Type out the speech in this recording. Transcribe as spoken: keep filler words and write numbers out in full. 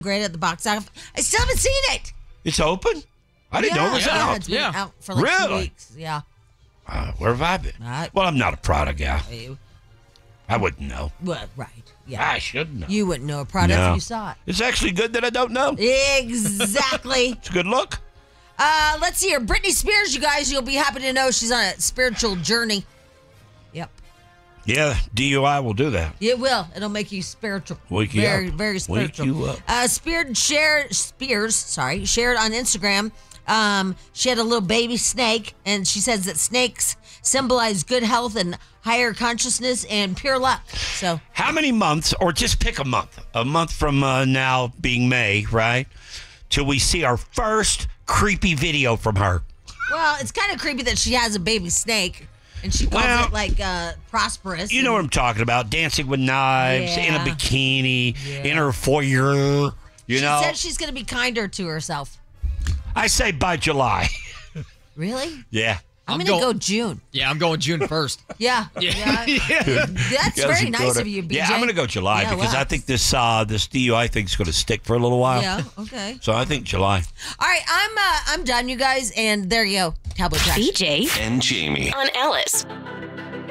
great at the box office. I still haven't seen it. It's open? I didn't yeah, know it was yeah, out. It's been Yeah. out for like Really? two weeks. Yeah. Uh, where have I been? I- well, I'm not a Prada guy. You- I wouldn't know. Well, right. Yeah. I should know. You wouldn't know a product No. if you saw it. It's actually good that I don't know. Exactly. It's a good look. uh, let's see here. Britney Spears, you guys, you'll be happy to know she's on a spiritual journey. Yep. Yeah, D U I will do that. It will. It'll make you spiritual. Wake you very, up. very Wake spiritual. you up. Uh, Spears shared, Spears, sorry, shared on Instagram. Um, she had a little baby snake, and she says that snakes symbolize good health and higher consciousness and pure luck. So, How many months, or just pick a month, a month from uh, now being May, right, till we see our first creepy video from her? well, it's kind of creepy that she has a baby snake, and she calls Well, it like uh, prosperous. You know what I'm talking about. Dancing with knives, in a Yeah. bikini, in her foyer, you she know. said she's going to be kinder to herself. I say by July. Really? Yeah. I'm, I'm going to go- go June. Yeah, I'm going June first. Yeah. Yeah. That's Guys very are nice good. of you, B J. Yeah, I'm going to go July Yeah, because well. I think this uh, this D U I thing's going to stick for a little while. Yeah, okay. So I think July. All right, I'm uh, I'm done, you guys, and there you go. Cowboy Trash. B J And Jamie. on Alice.